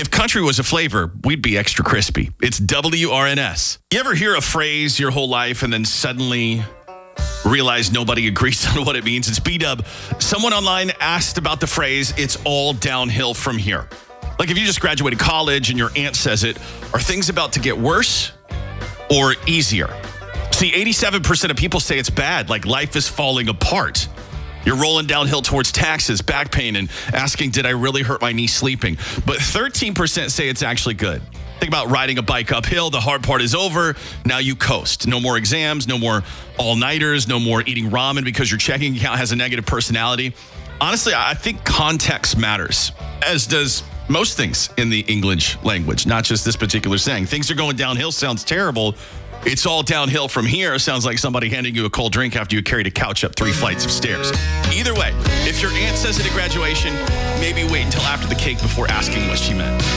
If country was a flavor, we'd be extra crispy. It's WRNS. You ever hear a phrase your whole life and then suddenly realize nobody agrees on what it means? It's B-Dub. Someone online asked about the phrase, it's all downhill from here. Like if you just graduated college and your aunt says it, are things about to get worse or easier? See, 87% of people say it's bad, like life is falling apart. You're rolling downhill towards taxes, back pain, and asking, did I really hurt my knee sleeping? But 13% say it's actually good. Think about riding a bike uphill. The hard part is over. Now you coast. No more exams, no more all-nighters, no more eating ramen because your checking account has a negative personality. Honestly, I think context matters, as does most things in the English language, not just this particular saying. Things are going downhill sounds terrible. It's all downhill from here sounds like somebody handing you a cold drink after you carried a couch up 3 flights of stairs. Either way, if your aunt says it at graduation, maybe wait until after the cake before asking what she meant.